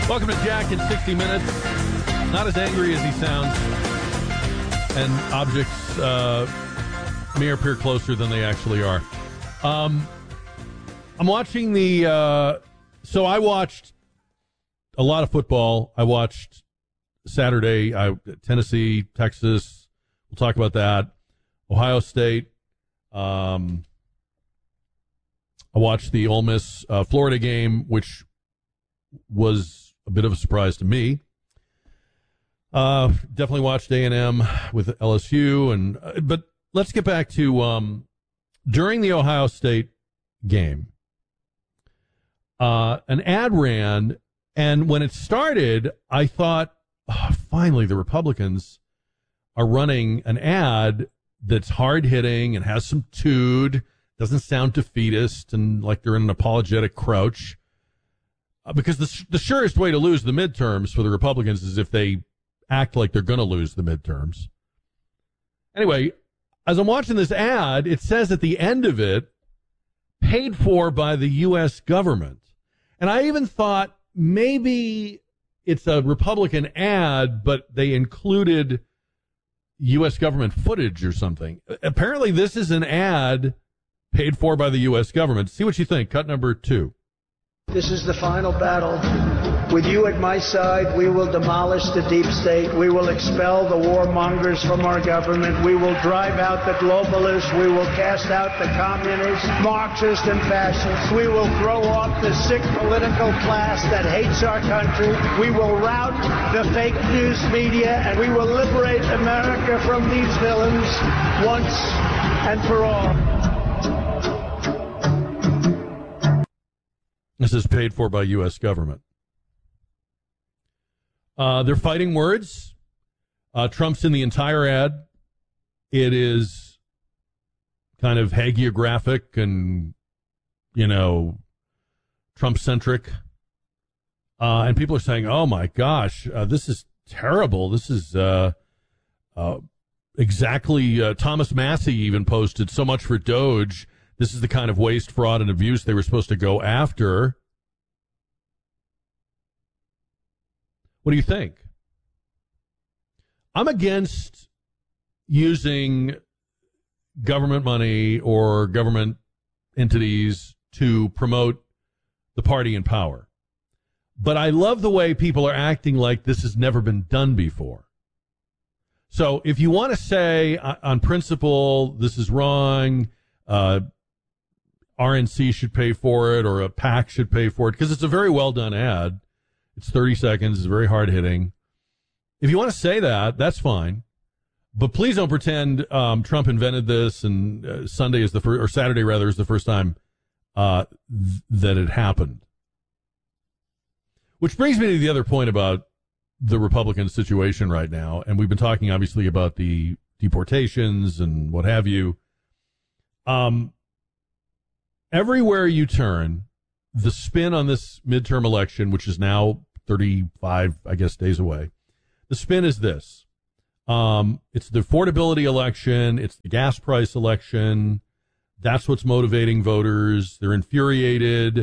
Welcome to Jack in 60 Minutes. Not as angry as he sounds. And objects may appear closer than they actually are. I'm watching so I watched a lot of football. I watched Saturday, Tennessee, Texas. We'll talk about that. Ohio State. I watched the Ole Miss Florida game, which was a bit of a surprise to me. Definitely watched A&M with LSU, but let's get back to during the Ohio State game. An ad ran, and when it started, I thought, finally, the Republicans are running an ad that's hard-hitting and has some tood, doesn't sound defeatist and like they're in an apologetic crouch. Because the surest way to lose the midterms for the Republicans is if they act like they're going to lose the midterms. Anyway, as I'm watching this ad, it says at the end of it, paid for by the U.S. government. And I even thought maybe it's a Republican ad, but they included U.S. government footage or something. Apparently, this is an ad paid for by the U.S. government. See what you think. Cut number 2. This is the final battle. With you at my side, we will demolish the deep state. We will expel the warmongers from our government. We will drive out the globalists. We will cast out the communists, Marxists, and fascists. We will throw off the sick political class that hates our country. We will rout the fake news media, and we will liberate America from these villains once and for all. This is paid for by U.S. government. They're fighting words. Trump's in the entire ad. It is kind of hagiographic and, Trump-centric. And people are saying, oh, my gosh, this is terrible. This is exactly Thomas Massey even posted so much for Doge. This is the kind of waste, fraud, and abuse they were supposed to go after. What do you think? I'm against using government money or government entities to promote the party in power. But I love the way people are acting like this has never been done before. So if you want to say on principle this is wrong, RNC should pay for it or a PAC should pay for it, because it's a very well done ad. It's 30 seconds. It's very hard hitting. If you want to say that, that's fine. But please don't pretend Trump invented this and Saturday is the first time that it happened. Which brings me to the other point about the Republican situation right now. And we've been talking obviously about the deportations and what have you. Everywhere you turn, the spin on this midterm election, which is now 35, I guess, days away, the spin is this. It's the affordability election. It's the gas price election. That's what's motivating voters. They're infuriated.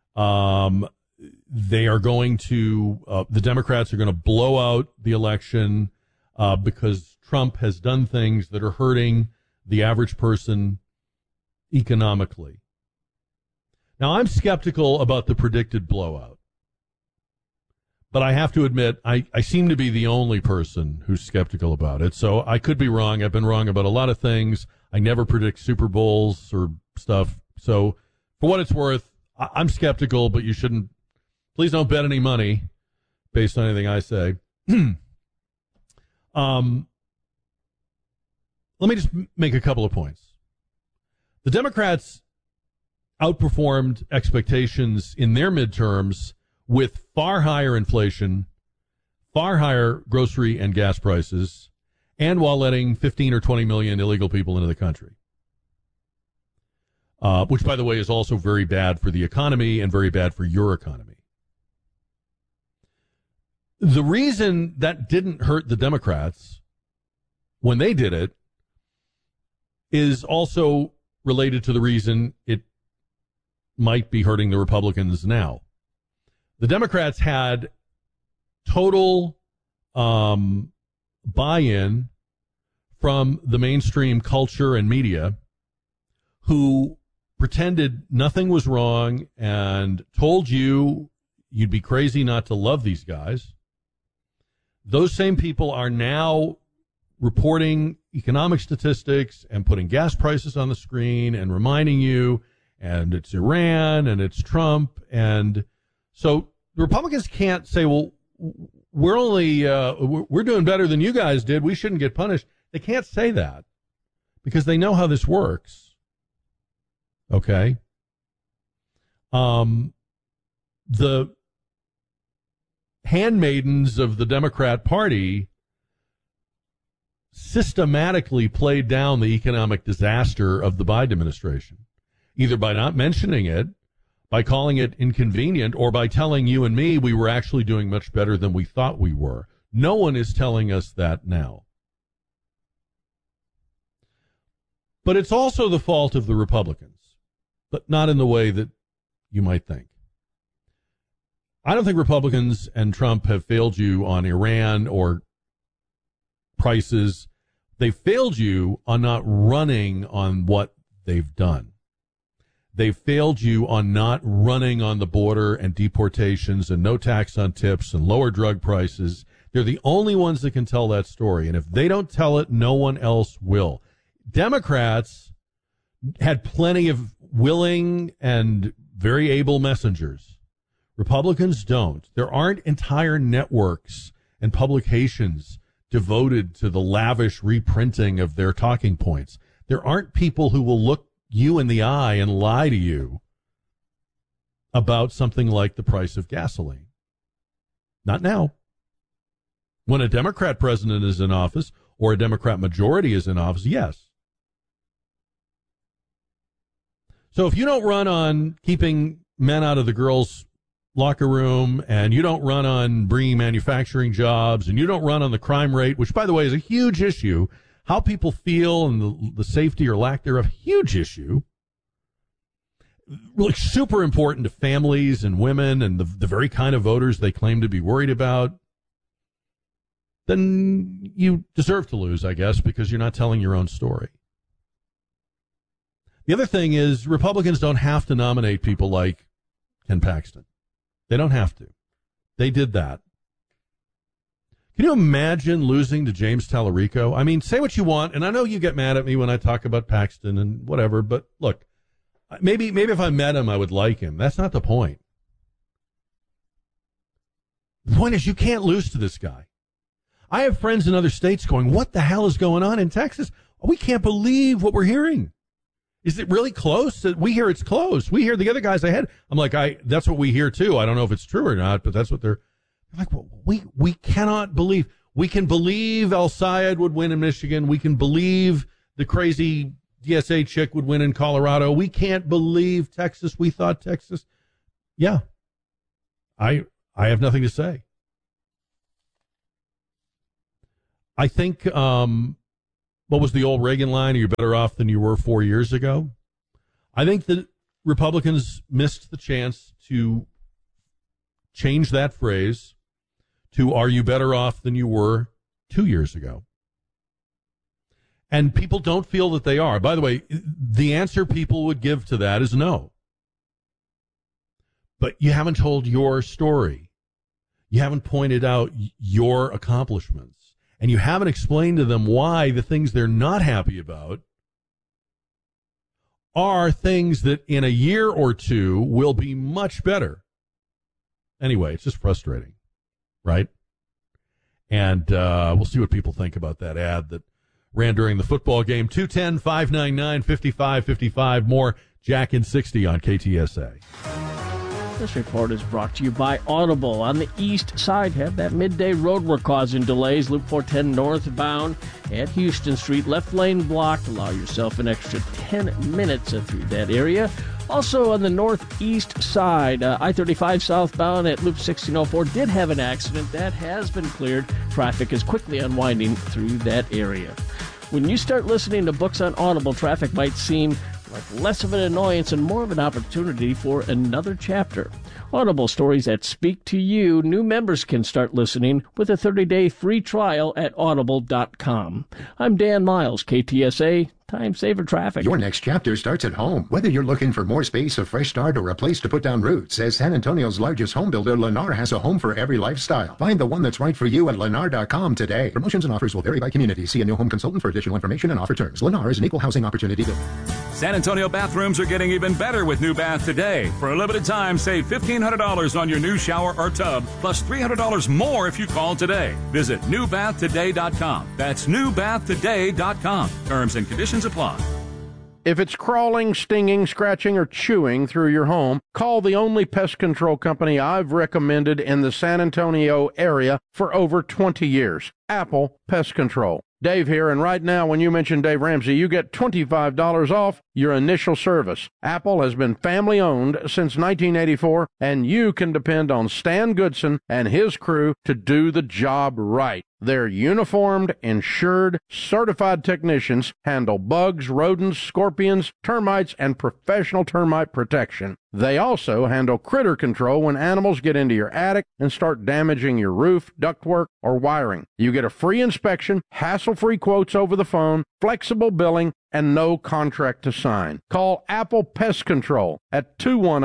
They are going to, the Democrats are going to blow out the election because Trump has done things that are hurting the average person economically. Now, I'm skeptical about the predicted blowout. But I have to admit, I seem to be the only person who's skeptical about it. So I could be wrong. I've been wrong about a lot of things. I never predict Super Bowls or stuff. So for what it's worth, I'm skeptical, but you shouldn't. Please don't bet any money based on anything I say. Let me just make a couple of points. The Democrats outperformed expectations in their midterms with far higher inflation, far higher grocery and gas prices, and while letting 15 or 20 million illegal people into the country. Which, by the way, is also very bad for the economy and very bad for your economy. The reason that didn't hurt the Democrats when they did it is also related to the reason it might be hurting the Republicans now. The Democrats had total buy-in from the mainstream culture and media, who pretended nothing was wrong and told you you'd be crazy not to love these guys. Those same people are now reporting economic statistics and putting gas prices on the screen and reminding you, and it's Iran and it's Trump. And so the Republicans can't say, well, we're doing better than you guys did, we shouldn't get punished. They can't say that because they know how this works. Okay. The handmaidens of the Democrat Party systematically played down the economic disaster of the Biden administration, either by not mentioning it, by calling it inconvenient, or by telling you and me we were actually doing much better than we thought we were. No one is telling us that now. But it's also the fault of the Republicans, but not in the way that you might think. I don't think Republicans and Trump have failed you on Iran or prices. They failed you on not running on what they've done. They failed you on not running on the border and deportations and no tax on tips and lower drug prices. They're the only ones that can tell that story. And if they don't tell it, no one else will. Democrats had plenty of willing and very able messengers. Republicans don't. There aren't entire networks and publications devoted to the lavish reprinting of their talking points. There aren't people who will look you in the eye and lie to you about something like the price of gasoline. Not now. When a Democrat president is in office or a Democrat majority is in office, yes. So if you don't run on keeping men out of the girls' locker room, and you don't run on bringing manufacturing jobs, and you don't run on the crime rate, which, by the way, is a huge issue, how people feel and the safety or lack thereof, huge issue. Really super important to families and women and the very kind of voters they claim to be worried about. Then you deserve to lose, I guess, because you're not telling your own story. The other thing is Republicans don't have to nominate people like Ken Paxton. They don't have to. They did that. Can you imagine losing to James Tallarico? I mean, say what you want, and I know you get mad at me when I talk about Paxton and whatever, but look, maybe if I met him, I would like him. That's not the point. The point is you can't lose to this guy. I have friends in other states going, what the hell is going on in Texas? We can't believe what we're hearing. Is it really close? We hear it's close. We hear the other guys ahead. I'm like, that's what we hear too. I don't know if it's true or not, but that's what they're like. Well, we cannot believe. We can believe El Sayed would win in Michigan. We can believe the crazy DSA chick would win in Colorado. We can't believe Texas. We thought Texas. Yeah. I have nothing to say. I think, what was the old Reagan line? Are you better off than you were 4 years ago? I think that Republicans missed the chance to change that phrase to are you better off than you were 2 years ago? And people don't feel that they are. By the way, the answer people would give to that is no. But you haven't told your story. You haven't pointed out your accomplishments. And you haven't explained to them why the things they're not happy about are things that in a year or two will be much better. Anyway, it's just frustrating, right? And we'll see what people think about that ad that ran during the football game. 210-599-5555. More Jack in 60 on KTSA. This report is brought to you by Audible. On the east side, have that midday roadwork causing delays. Loop 410 northbound at Houston Street. Left lane blocked. Allow yourself an extra 10 minutes through that area. Also on the northeast side, I-35 southbound at Loop 1604 did have an accident. That has been cleared. Traffic is quickly unwinding through that area. When you start listening to books on Audible, traffic might seem like less of an annoyance and more of an opportunity for another chapter. Audible stories that speak to you. New members can start listening with a 30-day free trial at audible.com. I'm Dan Miles, KTSA. Time saver traffic. Your next chapter starts at home. Whether you're looking for more space, a fresh start, or a place to put down roots, as San Antonio's largest home builder, Lennar has a home for every lifestyle. Find the one that's right for you at Lennar.com today. Promotions and offers will vary by community. See a new home consultant for additional information and offer terms. Lennar is an equal housing opportunity builder. San Antonio bathrooms are getting even better with New Bath Today. For a limited time, save $1,500 on your new shower or tub, plus $300 more if you call today. Visit newbathtoday.com. That's newbathtoday.com. Terms and conditions apply. If it's crawling, stinging, scratching, or chewing through your home, call the only pest control company I've recommended in the San Antonio area for over 20 years, Apple Pest Control. Dave here, and right now when you mention Dave Ramsey, you get $25 off your initial service. Apple has been family-owned since 1984, and you can depend on Stan Goodson and his crew to do the job right. Their uniformed, insured, certified technicians handle bugs, rodents, scorpions, termites, and professional termite protection. They also handle critter control when animals get into your attic and start damaging your roof, ductwork, or wiring. You get a free inspection, hassle-free quotes over the phone, flexible billing, and no contract to sign. Call Apple Pest Control at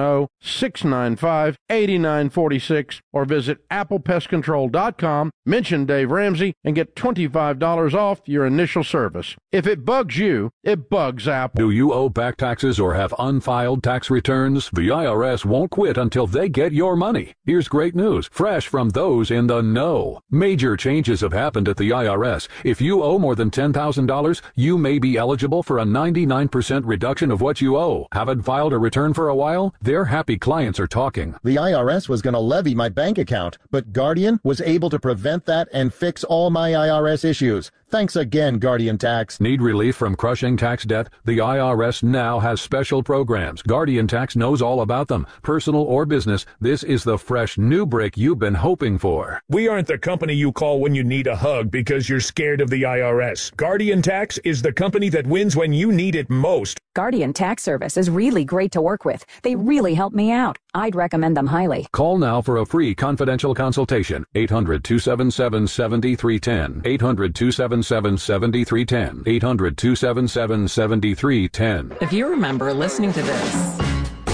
210-695-8946 or visit applepestcontrol.com, mention Dave Ramsey, and get $25 off your initial service. If it bugs you, it bugs Apple. Do you owe back taxes or have unfiled tax returns? The IRS won't quit until they get your money. Here's great news, fresh from those in the know. Major changes have happened at the IRS. If you owe more than $10,000, you may be eligible for a 99% reduction of what you owe. Haven't filed a return for a while? Their happy clients are talking. The IRS was going to levy my bank account, but Guardian was able to prevent that and fix all my IRS issues. Thanks again, Guardian Tax. Need relief from crushing tax debt? The IRS now has special programs. Guardian Tax knows all about them. Personal or business, this is the fresh new break you've been hoping for. We aren't the company you call when you need a hug because you're scared of the IRS. Guardian Tax is the company that wins when you need it most. Guardian Tax Service is really great to work with. They really help me out. I'd recommend them highly. Call now for a free confidential consultation. 800-277-7310. 800-277-7310. 800-277-7310. If you remember listening to this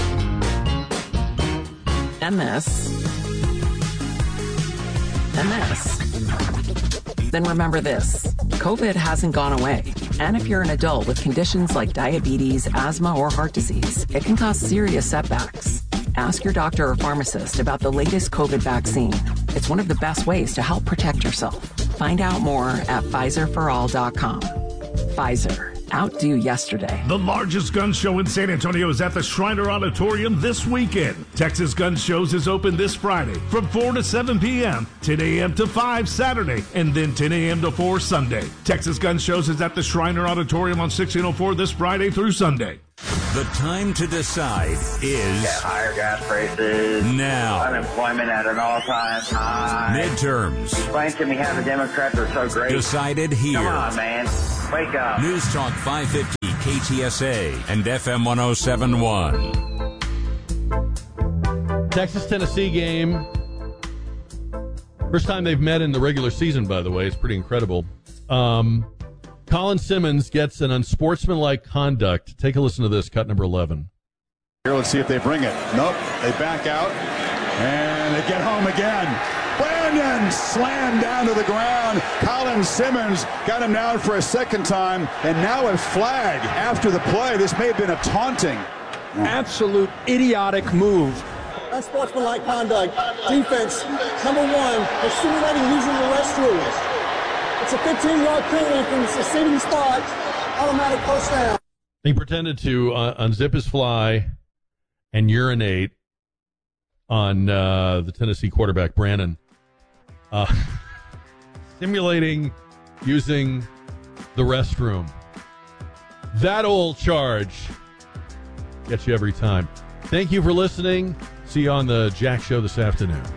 and this and this, then remember this. COVID hasn't gone away. And if you're an adult with conditions like diabetes, asthma, or heart disease, it can cause serious setbacks. Ask your doctor or pharmacist about the latest COVID vaccine. It's one of the best ways to help protect yourself. Find out more at PfizerForAll.com. Pfizer. Outdo yesterday. The largest gun show in San Antonio is at the Shriner Auditorium this weekend. Texas Gun Shows is open this Friday from 4 to 7 p.m., 10 a.m. to 5 Saturday, and then 10 a.m. to 4 Sunday. Texas Gun Shows is at the Shriner Auditorium on 1604 this Friday through Sunday. The time to decide is higher gas prices, now. Unemployment at an all-time high. Midterms. Explain to me how the Democrats are so great. Decided here. Come on, man. Wake up. News Talk 550, KTSA, and FM 107.1. Texas-Tennessee game. First time they've met in the regular season, by the way. It's pretty incredible. Colin Simmons gets an unsportsmanlike conduct. Take a listen to this, cut number 11. Here, let's see if they bring it. Nope, they back out, and they get home again. Brandon slammed down to the ground. Colin Simmons got him down for a second time, and now a flag after the play. This may have been a taunting. Absolute idiotic move. Unsportsmanlike conduct. Defense, number one, they're simulating using the restrooms. It's a 15-yard penalty from the succeeding spot, automatic first down. He pretended to unzip his fly and urinate on the Tennessee quarterback, Brandon, simulating using the restroom. That old charge gets you every time. Thank you for listening. See you on the Jack Show this afternoon.